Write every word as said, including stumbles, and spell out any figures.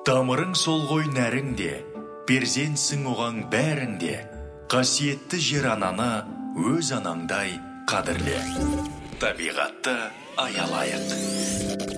Тамырың сол ғой нәрің де, перзентсің оған бәрің де. Қасиетті жер ананы өз анаңдай қадірле. Табиғатты аялайық.